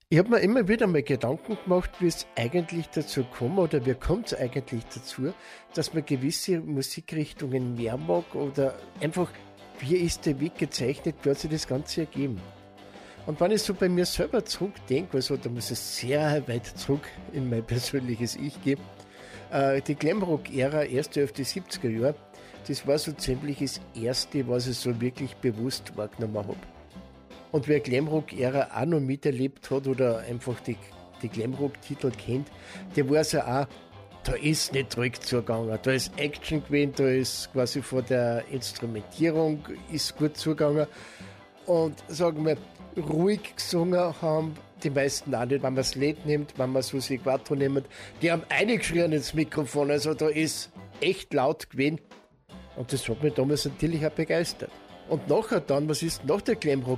Ich habe mir immer wieder mal Gedanken gemacht, wie es eigentlich dazu kommt oder wie kommt es eigentlich dazu, dass man gewisse Musikrichtungen mehr mag oder einfach, wie ist der Weg gezeichnet, wie hat sich das Ganze ergeben. Und wenn ich so bei mir selber zurückdenke, also da muss es sehr weit zurück in mein persönliches Ich gehen, die Glamrock-Ära, erste auf die 70er Jahre, das war so ziemlich das erste, was ich so wirklich bewusst wahrgenommen habe. Und wer Glamrock-Ära auch noch miterlebt hat oder einfach die Glamrock-Titel kennt, der weiß ja auch, da ist nicht ruhig zugegangen. Da ist Action gewesen, da ist quasi von der Instrumentierung ist gut zugegangen. Und sagen wir, ruhig gesungen haben die meisten auch nicht. Wenn man das Lied nimmt, wenn man Susi Quattro nimmt, die haben eingeschrien ins Mikrofon. Also da ist echt laut gewesen. Und das hat mich damals natürlich auch begeistert. Und nachher dann, was ist nach der Glamrock